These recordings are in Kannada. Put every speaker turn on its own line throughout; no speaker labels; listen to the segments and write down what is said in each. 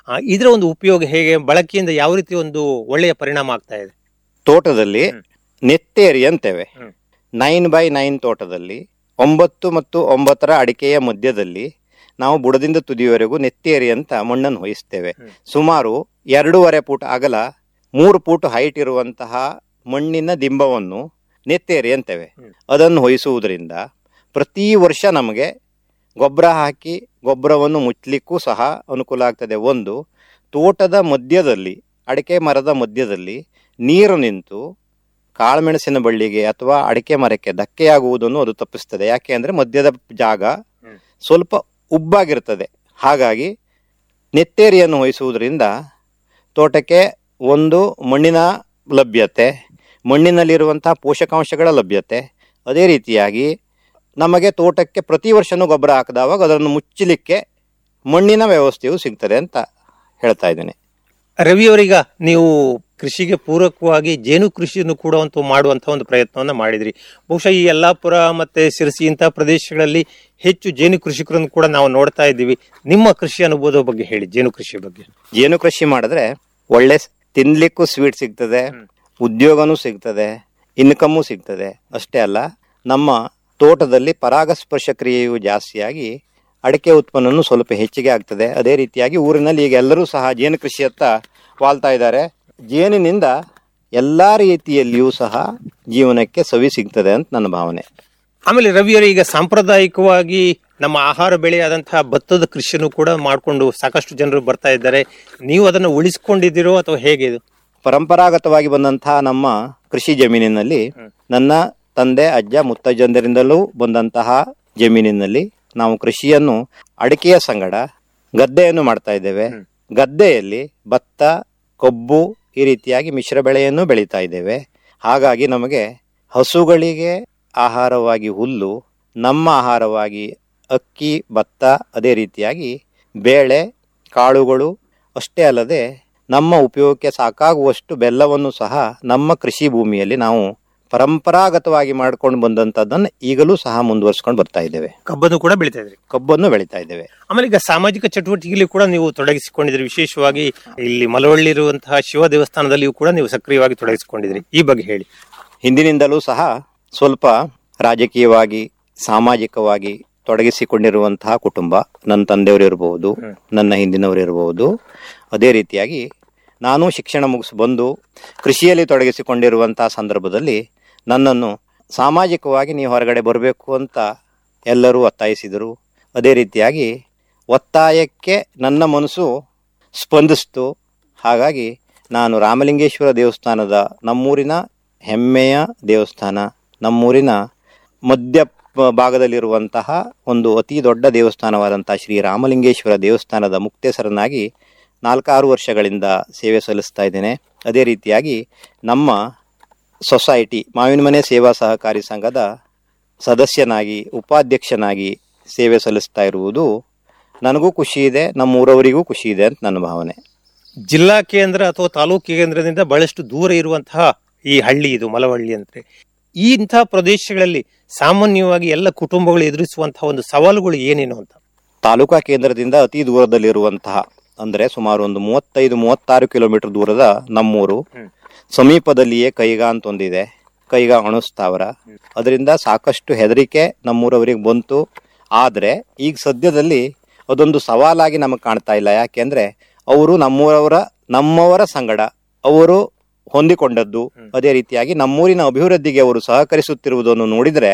ಇದರ ಒಂದು ಉಪಯೋಗ ಹೇಗೆ, ಬಳಕೆಯಿಂದ ಯಾವ ರೀತಿ ಒಂದು ಒಳ್ಳೆಯ ಪರಿಣಾಮ ಆಗ್ತಾ ಇದೆ?
ತೋಟದಲ್ಲಿ ನೆತ್ತೇರಿ ಅಂತೇವೆ. 9x9 ತೋಟದಲ್ಲಿ 9 ಮತ್ತು 9ರ ಅಡಿಕೆಯ ಮಧ್ಯದಲ್ಲಿ ನಾವು ಬುಡದಿಂದ ತುದಿಯವರೆಗೂ ನೆತ್ತೇರಿ ಅಂತ ಮಣ್ಣನ್ನು ಹೊಯಿಸ್ತೇವೆ. ಸುಮಾರು 2.5 ಫೂಟ್ ಅಗಲ 3 ಫೂಟ್ ಹೈಟ್ ಇರುವಂತಹ ಮಣ್ಣಿನ ದಿಂಬವನ್ನು ನೆತ್ತೇರಿ ಅಂತೇವೆ. ಅದನ್ನು ಹೊಯಿಸುವುದರಿಂದ ಪ್ರತಿ ವರ್ಷ ನಮಗೆ ಗೊಬ್ಬರ ಹಾಕಿ ಗೊಬ್ಬರವನ್ನು ಮುಚ್ಚಲಿಕ್ಕೂ ಸಹ ಅನುಕೂಲ ಆಗ್ತದೆ. ಒಂದು, ತೋಟದ ಮಧ್ಯದಲ್ಲಿ, ಅಡಿಕೆ ಮರದ ಮಧ್ಯದಲ್ಲಿ ನೀರು ನಿಂತು ಕಾಳುಮೆಣಸಿನ ಬಳ್ಳಿಗೆ ಅಥವಾ ಅಡಿಕೆ ಮರಕ್ಕೆ ಧಕ್ಕೆಯಾಗುವುದನ್ನು ಅದು ತಪ್ಪಿಸ್ತದೆ. ಯಾಕೆ ಅಂದರೆ ಮಧ್ಯದ ಜಾಗ ಸ್ವಲ್ಪ ಉಬ್ಬಾಗಿರ್ತದೆ. ಹಾಗಾಗಿ ನೆತ್ತೇರಿಯನ್ನು ಹೊಯಿಸುವುದರಿಂದ ತೋಟಕ್ಕೆ ಒಂದು ಮಣ್ಣಿನ ಲಭ್ಯತೆ, ಮಣ್ಣಿನಲ್ಲಿರುವಂತಹ ಪೋಷಕಾಂಶಗಳ ಲಭ್ಯತೆ, ಅದೇ ರೀತಿಯಾಗಿ ನಮಗೆ ತೋಟಕ್ಕೆ ಪ್ರತಿ ವರ್ಷನೂ ಗೊಬ್ಬರ ಹಾಕಿದವಾಗ ಅದನ್ನು ಮುಚ್ಚಲಿಕ್ಕೆ ಮಣ್ಣಿನ ವ್ಯವಸ್ಥೆಯು ಸಿಗ್ತದೆ ಅಂತ ಹೇಳ್ತಾ ಇದ್ದೇನೆ.
ರವಿಯವರೀಗ ನೀವು ಕೃಷಿಗೆ ಪೂರಕವಾಗಿ ಜೇನು ಕೃಷಿಯನ್ನು ಕೂಡ ಮಾಡುವಂತಹ ಒಂದು ಪ್ರಯತ್ನವನ್ನು ಮಾಡಿದ್ರಿ. ಬಹುಶಃ ಈ ಯಲ್ಲಾಪುರ ಮತ್ತೆ ಶಿರಸಿ ಇಂತಹ ಪ್ರದೇಶಗಳಲ್ಲಿ ಹೆಚ್ಚು ಜೇನು ಕೃಷಿಕರನ್ನು ಕೂಡ ನಾವು ನೋಡ್ತಾ ಇದ್ದೀವಿ. ನಿಮ್ಮ ಕೃಷಿ ಅನುಭವದ ಬಗ್ಗೆ ಹೇಳಿ, ಜೇನು ಕೃಷಿ ಬಗ್ಗೆ.
ಜೇನು ಕೃಷಿ ಮಾಡಿದ್ರೆ ಒಳ್ಳೆ ತಿನ್ಲಿಕ್ಕೂ ಸ್ವೀಟ್ ಸಿಗ್ತದೆ, ಉದ್ಯೋಗನೂ ಸಿಗ್ತದೆ, ಇನ್ಕಮ್ಮು ಸಿಗ್ತದೆ. ಅಷ್ಟೇ ಅಲ್ಲ, ನಮ್ಮ ತೋಟದಲ್ಲಿ ಪರಾಗಸ್ಪರ್ಶ ಕ್ರಿಯೆಯು ಜಾಸ್ತಿಯಾಗಿ ಅಡಿಕೆ ಉತ್ಪನ್ನನೂ ಸ್ವಲ್ಪ ಹೆಚ್ಚಿಗೆ ಆಗ್ತದೆ. ಅದೇ ರೀತಿಯಾಗಿ ಊರಿನಲ್ಲಿ ಈಗ ಎಲ್ಲರೂ ಸಹ ಜೇನು ಕೃಷಿಯತ್ತ ವಾಲ್ತಾ ಇದ್ದಾರೆ. ಜೇನಿನಿಂದ ಎಲ್ಲಾ ರೀತಿಯಲ್ಲಿಯೂ ಸಹ ಜೀವನಕ್ಕೆ ಸವಿ ಸಿಗ್ತದೆ ಅಂತ ನನ್ನ ಭಾವನೆ.
ಆಮೇಲೆ ರವಿಯವರು, ಈಗ ಸಾಂಪ್ರದಾಯಿಕವಾಗಿ ನಮ್ಮ ಆಹಾರ ಬೆಳೆಯಾದಂತಹ ಭತ್ತದ ಕೃಷಿಯನ್ನು ಕೂಡ ಮಾಡಿಕೊಂಡು ಸಾಕಷ್ಟು ಜನರು ಬರ್ತಾ ಇದ್ದಾರೆ. ನೀವು ಅದನ್ನು ಉಳಿಸಿಕೊಂಡಿದ್ದೀರೋ ಅಥವಾ ಹೇಗೆ? ಇದು
ಪರಂಪರಾಗತವಾಗಿ ಬಂದಂತಹ ನಮ್ಮ ಕೃಷಿ ಜಮೀನಿನಲ್ಲಿ, ನನ್ನ ತಂದೆ ಅಜ್ಜ ಮುತ್ತಜ್ಜಂದರಿಂದಲೂ ಬಂದಂತಹ ಜಮೀನಿನಲ್ಲಿ ನಾವು ಕೃಷಿಯನ್ನು ಅಡಿಕೆಯ ಸಂಗಡ ಗದ್ದೆಯನ್ನು ಮಾಡ್ತಾ ಇದ್ದೇವೆ. ಗದ್ದೆಯಲ್ಲಿ ಭತ್ತ, ಕಬ್ಬು ಈ ರೀತಿಯಾಗಿ ಮಿಶ್ರ ಬೆಳೆಯನ್ನು ಬೆಳೀತಾ ಇದ್ದೇವೆ. ಹಾಗಾಗಿ ನಮಗೆ ಹಸುಗಳಿಗೆ ಆಹಾರವಾಗಿ ಹುಲ್ಲು, ನಮ್ಮ ಆಹಾರವಾಗಿ ಅಕ್ಕಿ, ಭತ್ತ, ಅದೇ ರೀತಿಯಾಗಿ ಬೇಳೆ ಕಾಳುಗಳು, ಅಷ್ಟೇ ಅಲ್ಲದೆ ನಮ್ಮ ಉಪಯೋಗಕ್ಕೆ ಸಾಕಾಗುವಷ್ಟು ಬೆಲ್ಲವನ್ನು ಸಹ ನಮ್ಮ ಕೃಷಿ ಭೂಮಿಯಲ್ಲಿ ನಾವು ಪರಂಪರಾಗತವಾಗಿ ಮಾಡ್ಕೊಂಡು ಬಂದಂತದ್ದನ್ನು ಈಗಲೂ ಸಹ ಮುಂದುವರಿಸಿಕೊಂಡು ಬರ್ತಾ ಇದ್ದೇವೆ.
ಕಬ್ಬನ್ನು ಕೂಡ ಬೆಳೀತಾ ಇದ್ರಿ?
ಕಬ್ಬನ್ನು ಬೆಳೀತಾ ಇದ್ದೇವೆ.
ಆಮೇಲೆ ಈಗ ಸಾಮಾಜಿಕ ಚಟುವಟಿಕೆಯಲ್ಲಿ ಕೂಡ ನೀವು ತೊಡಗಿಸಿಕೊಂಡಿದ್ರಿ. ವಿಶೇಷವಾಗಿ ಇಲ್ಲಿ ಮಲವಳ್ಳಿ ಇರುವಂತಹ ಶಿವ ದೇವಸ್ಥಾನದಲ್ಲಿಯೂ ಕೂಡ ನೀವು ಸಕ್ರಿಯವಾಗಿ ತೊಡಗಿಸಿಕೊಂಡಿದ್ರಿ. ಈ ಬಗ್ಗೆ ಹೇಳಿ.
ಹಿಂದಿನಿಂದಲೂ ಸಹ ಸ್ವಲ್ಪ ರಾಜಕೀಯವಾಗಿ, ಸಾಮಾಜಿಕವಾಗಿ ತೊಡಗಿಸಿಕೊಂಡಿರುವಂತಹ ಕುಟುಂಬ. ನನ್ನ ತಂದೆಯವರು ಇರಬಹುದು, ನನ್ನ ಹಿಂದಿನವರು ಇರಬಹುದು. ಅದೇ ರೀತಿಯಾಗಿ ನಾನು ಶಿಕ್ಷಣ ಮುಗಿಸಿ ಬಂದು ಕೃಷಿಯಲ್ಲಿ ತೊಡಗಿಸಿಕೊಂಡಿರುವಂತಹ ಸಂದರ್ಭದಲ್ಲಿ ನನ್ನನ್ನು ಸಾಮಾಜಿಕವಾಗಿ ನೀವು ಹೊರಗಡೆ ಬರಬೇಕು ಅಂತ ಎಲ್ಲರೂ ಒತ್ತಾಯಿಸಿದರು. ಅದೇ ರೀತಿಯಾಗಿ ಒತ್ತಾಯಕ್ಕೆ ನನ್ನ ಮನಸ್ಸು ಸ್ಪಂದಿಸ್ತು. ಹಾಗಾಗಿ ನಾನು ರಾಮಲಿಂಗೇಶ್ವರ ದೇವಸ್ಥಾನದ, ನಮ್ಮೂರಿನ ಹೆಮ್ಮೆಯ ದೇವಸ್ಥಾನ, ನಮ್ಮೂರಿನ ಮಧ್ಯ ಭಾಗದಲ್ಲಿರುವಂತಹ ಒಂದು ಅತಿ ದೊಡ್ಡ ದೇವಸ್ಥಾನವಾದಂತಹ ಶ್ರೀ ರಾಮಲಿಂಗೇಶ್ವರ ದೇವಸ್ಥಾನದ ಮುಕ್ತೇಸರನಾಗಿ 4-6 ವರ್ಷಗಳಿಂದ ಸೇವೆ ಸಲ್ಲಿಸ್ತಾ ಇದ್ದೇನೆ. ಅದೇ ರೀತಿಯಾಗಿ ನಮ್ಮ ಸೊಸೈಟಿ ಮಾವಿನ ಮನೆ ಸೇವಾ ಸಹಕಾರಿ ಸಂಘದ ಸದಸ್ಯನಾಗಿ, ಉಪಾಧ್ಯಕ್ಷನಾಗಿ ಸೇವೆ ಸಲ್ಲಿಸ್ತಾ ಇರುವುದು ನನಗೂ ಖುಷಿ ಇದೆ, ನಮ್ಮೂರವರಿಗೂ ಖುಷಿ ಇದೆ ಅಂತ ನನ್ನ ಭಾವನೆ.
ಜಿಲ್ಲಾ ಕೇಂದ್ರ ಅಥವಾ ತಾಲೂಕು ಕೇಂದ್ರದಿಂದ ಬಹಳಷ್ಟು ದೂರ ಇರುವಂತಹ ಈ ಹಳ್ಳಿ ಇದು ಮಲವಳ್ಳಿ ಅಂದ್ರೆ. ಈ ಇಂತಹ ಪ್ರದೇಶಗಳಲ್ಲಿ ಸಾಮಾನ್ಯವಾಗಿ ಎಲ್ಲ ಕುಟುಂಬಗಳು ಎದುರಿಸುವಂತಹ ಒಂದು ಸವಾಲುಗಳು ಏನೇನು ಅಂತ?
ತಾಲೂಕಾ ಕೇಂದ್ರದಿಂದ ಅತಿ ದೂರದಲ್ಲಿರುವಂತಹ, ಅಂದ್ರೆ ಸುಮಾರು ಒಂದು 35-36 ಕಿಲೋಮೀಟರ್ ದೂರದ ನಮ್ಮೂರು. ಸಮೀಪದಲ್ಲಿಯೇ ಕೈಗಾ ಅಂತ ಒಂದಿದೆ, ಕೈಗಾ ಅಣುಸ್ಥಾವರ. ಅದರಿಂದ ಸಾಕಷ್ಟು ಹೆದರಿಕೆ ನಮ್ಮೂರವರಿಗೆ ಬಂತು. ಆದ್ರೆ ಈಗ ಸದ್ಯದಲ್ಲಿ ಅದೊಂದು ಸವಾಲಾಗಿ ನಮಗೆ ಕಾಣ್ತಾ ಇಲ್ಲ. ಯಾಕೆಂದ್ರೆ ಅವರು ನಮ್ಮವರ ಸಂಗಡ ಅವರು ಹೊಂದಿಕೊಂಡದ್ದು, ಅದೇ ರೀತಿಯಾಗಿ ನಮ್ಮೂರಿನ ಅಭಿವೃದ್ಧಿಗೆ ಅವರು ಸಹಕರಿಸುತ್ತಿರುವುದನ್ನು ನೋಡಿದರೆ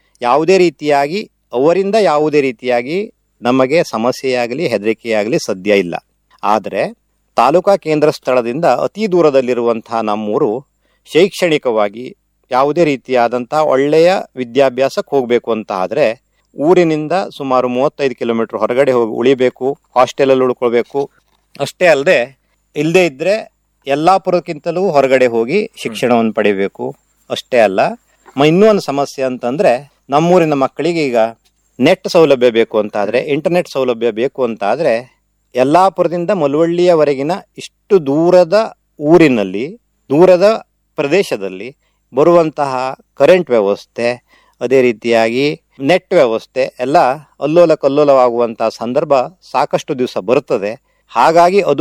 ಅವರಿಂದ ಯಾವುದೇ ರೀತಿಯಾಗಿ ನಮಗೆ ಸಮಸ್ಯೆಯಾಗಲಿ ಹೆದರಿಕೆಯಾಗಲಿ ಸದ್ಯ ಇಲ್ಲ. ಆದರೆ ತಾಲೂಕಾ ಕೇಂದ್ರ ಸ್ಥಳದಿಂದ ಅತಿ ದೂರದಲ್ಲಿರುವಂತಹ ನಮ್ಮೂರು ಶೈಕ್ಷಣಿಕವಾಗಿ ಯಾವುದೇ ರೀತಿಯಾದಂತಹ ಒಳ್ಳೆಯ ವಿದ್ಯಾಭ್ಯಾಸಕ್ಕೆ ಹೋಗಬೇಕು ಅಂತ ಆದರೆ ಊರಿನಿಂದ ಸುಮಾರು 35 ಕಿಲೋಮೀಟರ್ ಹೊರಗಡೆ ಹೋಗಿ ಉಳಿಬೇಕು, ಹಾಸ್ಟೆಲಲ್ಲಿ ಉಳ್ಕೊಳ್ಬೇಕು. ಅಷ್ಟೇ ಅಲ್ಲದೆ ಇಲ್ಲದೆ ಇದ್ರೆ ಯಲ್ಲಾಪುರಕ್ಕಿಂತಲೂ ಹೊರಗಡೆ ಹೋಗಿ ಶಿಕ್ಷಣವನ್ನು ಪಡಿಬೇಕು. ಅಷ್ಟೇ ಅಲ್ಲ, ಇನ್ನೂ ಒಂದು ಸಮಸ್ಯೆ ಅಂತಂದ್ರೆ ನಮ್ಮೂರಿನ ಮಕ್ಕಳಿಗೆ ಈಗ ನೆಟ್ ಸೌಲಭ್ಯ ಬೇಕು ಅಂತಾದ್ರೆ, ಇಂಟರ್ನೆಟ್ ಸೌಲಭ್ಯ ಬೇಕು ಅಂತಾದ್ರೆ ಯಲ್ಲಾಪುರದಿಂದ ಮಲವಳ್ಳಿಯವರೆಗಿನ ಇಷ್ಟು ದೂರದ ಊರಿನಲ್ಲಿ, ದೂರದ ಪ್ರದೇಶದಲ್ಲಿ ಬರುವಂತಹ ಕರೆಂಟ್ ವ್ಯವಸ್ಥೆ, ಅದೇ ರೀತಿಯಾಗಿ ನೆಟ್ ವ್ಯವಸ್ಥೆ ಎಲ್ಲ ಅಲ್ಲೋಲ ಕಲ್ಲೋಲವಾಗುವಂತಹ ಸಂದರ್ಭ ಸಾಕಷ್ಟು ದಿವಸ ಬರುತ್ತದೆ. ಹಾಗಾಗಿ ಅದು